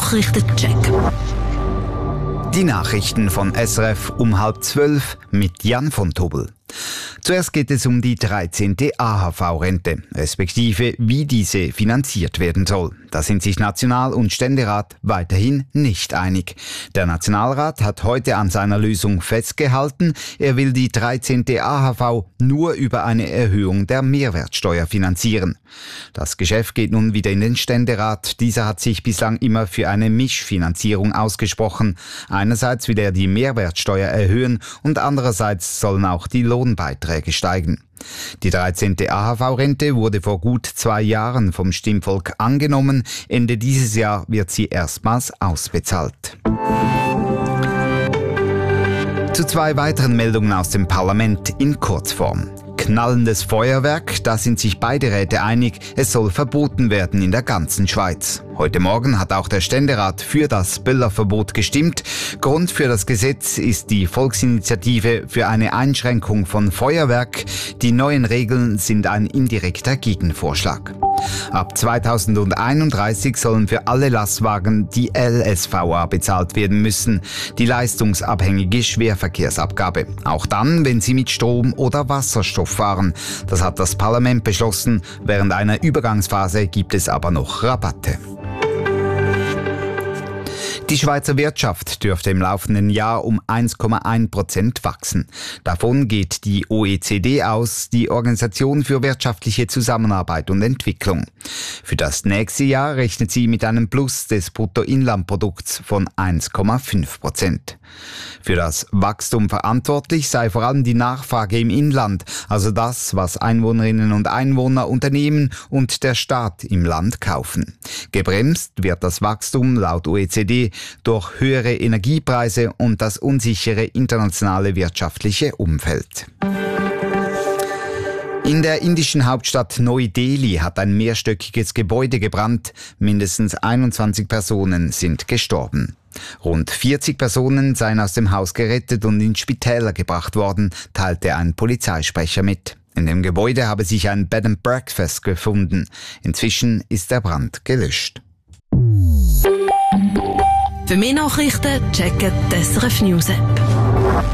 Nachrichtencheck. Die Nachrichten von SRF um 11:30 mit Jan von Tobel. Zuerst geht es um die 13. AHV-Rente, respektive wie diese finanziert werden soll. Da sind sich National- und Ständerat weiterhin nicht einig. Der Nationalrat hat heute an seiner Lösung festgehalten, er will die 13. AHV nur über eine Erhöhung der Mehrwertsteuer finanzieren. Das Geschäft geht nun wieder in den Ständerat. Dieser hat sich bislang immer für eine Mischfinanzierung ausgesprochen. Einerseits will er die Mehrwertsteuer erhöhen und andererseits sollen auch die Lohnbeiträge steigen. Die 13. AHV-Rente wurde vor gut 2 Jahren vom Stimmvolk angenommen. Ende dieses Jahr wird sie erstmals ausbezahlt. Zu 2 weiteren Meldungen aus dem Parlament in Kurzform. Knallendes Feuerwerk, da sind sich beide Räte einig, es soll verboten werden in der ganzen Schweiz. Heute Morgen hat auch der Ständerat für das Böllerverbot gestimmt. Grund für das Gesetz ist die Volksinitiative für eine Einschränkung von Feuerwerk. Die neuen Regeln sind ein indirekter Gegenvorschlag. Ab 2031 sollen für alle Lastwagen die LSVA bezahlt werden müssen, die leistungsabhängige Schwerverkehrsabgabe. Auch dann, wenn sie mit Strom oder Wasserstoff fahren. Das hat das Parlament beschlossen. Während einer Übergangsphase gibt es aber noch Rabatte. Die Schweizer Wirtschaft dürfte im laufenden Jahr um 1,1% wachsen. Davon geht die OECD aus, die Organisation für wirtschaftliche Zusammenarbeit und Entwicklung. Für das nächste Jahr rechnet sie mit einem Plus des Bruttoinlandprodukts von 1,5%. Für das Wachstum verantwortlich sei vor allem die Nachfrage im Inland, also das, was Einwohnerinnen und Einwohner, Unternehmen und der Staat im Land kaufen. Gebremst wird das Wachstum laut OECD durch höhere Energiepreise und das unsichere internationale wirtschaftliche Umfeld. In der indischen Hauptstadt Neu-Delhi hat ein mehrstöckiges Gebäude gebrannt. Mindestens 21 Personen sind gestorben. Rund 40 Personen seien aus dem Haus gerettet und in Spitäler gebracht worden, teilte ein Polizeisprecher mit. In dem Gebäude habe sich ein Bed and Breakfast gefunden. Inzwischen ist der Brand gelöscht. Für mehr Nachrichten checken die SRF News App.